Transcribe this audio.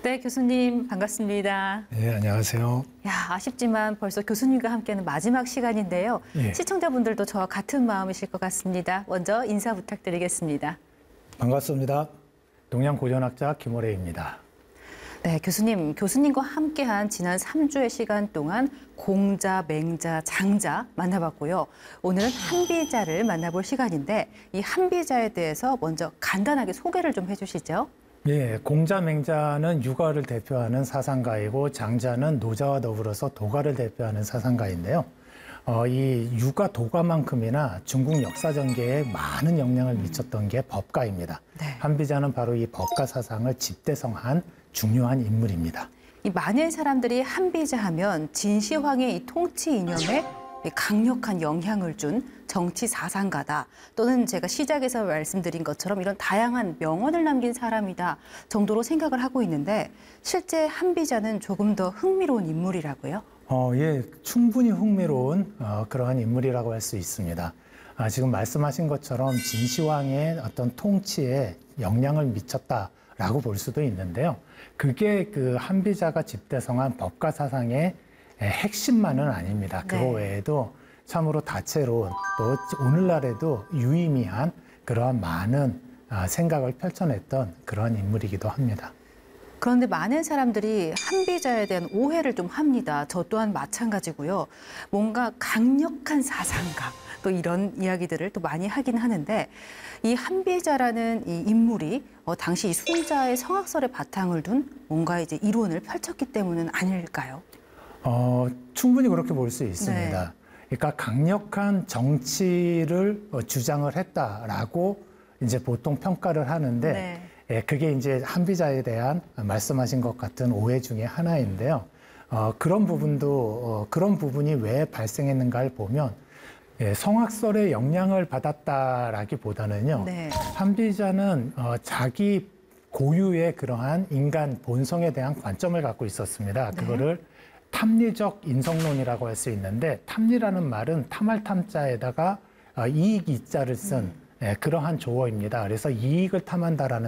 네, 교수님 반갑습니다. 네, 안녕하세요. 야, 아쉽지만 벌써 교수님과 함께하는 마지막 시간인데요. 예. 시청자분들도 저와 같은 마음이실 것 같습니다. 먼저 인사 부탁드리겠습니다. 반갑습니다. 동양고전학자 김호래입니다. 네, 교수님과 함께한 지난 3주의 시간 동안 공자, 맹자, 장자 만나봤고요. 오늘은 한비자를 만나볼 시간인데 이 한비자에 대해서 먼저 간단하게 소개를 좀 해주시죠. 예, 공자, 맹자는 육아를 대표하는 사상가이고 장자는 노자와 더불어서 도가를 대표하는 사상가인데요. 이 육아 도가만큼이나 중국 역사 전개에 많은 영향을 미쳤던 게 법가입니다. 네. 한비자는 바로 이 법가 사상을 집대성한 중요한 인물입니다. 이 많은 사람들이 한비자 하면 진시황의 이 통치 이념에 강력한 영향을 준 정치 사상가다, 또는 제가 시작에서 말씀드린 것처럼 이런 다양한 명언을 남긴 사람이다 정도로 생각을 하고 있는데, 실제 한비자는 조금 더 흥미로운 인물이라고요? 예, 충분히 흥미로운 그러한 인물이라고 할 수 있습니다. 지금 말씀하신 것처럼 진시황의 어떤 통치에 영향을 미쳤다라고 볼 수도 있는데요. 그게 그 한비자가 집대성한 법가 사상의 핵심만은 아닙니다. 네. 그거 외에도 참으로 다채로운, 또 오늘날에도 유의미한 그러한 많은 생각을 펼쳐냈던 그러한 인물이기도 합니다. 그런데 많은 사람들이 한비자에 대한 오해를 좀 합니다. 저 또한 마찬가지고요. 뭔가 강력한 사상가, 또 이런 이야기들을 또 많이 하긴 하는데, 이 한비자라는 이 인물이 당시 이 순자의 성악설에 바탕을 둔 뭔가 이제 이론을 펼쳤기 때문은 아닐까요? 충분히 그렇게 볼 수 있습니다. 네. 그러니까 강력한 정치를 주장을 했다라고 이제 보통 평가를 하는데, 네. 예, 그게 이제 한비자에 대한 말씀하신 것 같은 오해 중에 하나인데요. 그런 부분이 왜 발생했는가를 보면, 예, 성악설의 영향을 받았다라기보다는요. 네. 한비자는 자기 고유의 그러한 인간 본성에 대한 관점을 갖고 있었습니다. 네. 그거를 탐리적 인성론이라고 할 수 있는데, 탐리라는 말은 탐할 탐자에다가 이익 이자를 쓴 그러한 조어입니다. 그래서 이익을 탐한다라는